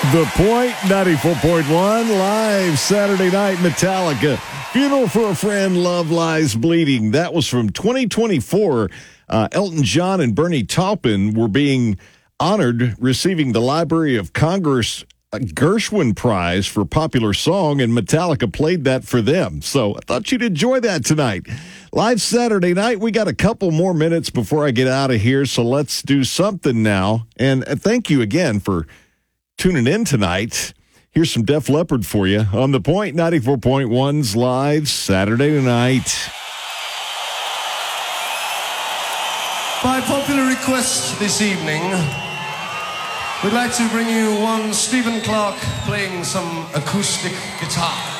The Point 94.1 live Saturday night Metallica. Funeral for a Friend, Love Lies Bleeding. That was from 2024. Elton John and Bernie Taupin were being honored receiving the Library of Congress Gershwin Prize for Popular Song, and Metallica played that for them. So I thought you'd enjoy that tonight. Live Saturday night. We got a couple more minutes before I get out of here, so let's do something now. And thank you again for tuning in tonight. Here's some Def Leppard for you on The Point 94.1's live Saturday night. By popular request this evening, we'd like to bring you one Stephen Clark playing some acoustic guitar.